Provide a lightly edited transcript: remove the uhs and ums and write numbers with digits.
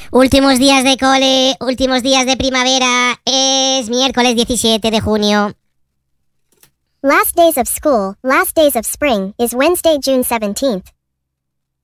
Últimos días de cole, últimos días de primavera, es miércoles 17 de junio. Last days of school, last days of spring, is Wednesday, June 17th.